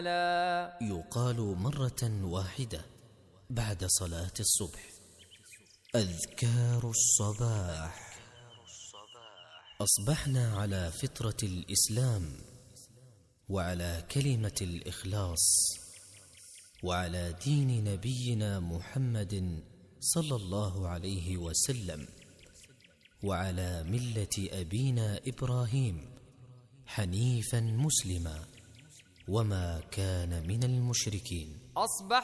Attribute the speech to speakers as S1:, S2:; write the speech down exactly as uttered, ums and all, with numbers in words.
S1: يقال مرة واحدة بعد صلاة الصبح: أذكار الصباح. أصبحنا على فطرة الإسلام، وعلى كلمة الإخلاص، وعلى دين نبينا محمد صلى الله عليه وسلم، وعلى ملة أبينا إبراهيم حنيفا مسلما، وما كان من المشركين.
S2: أصبح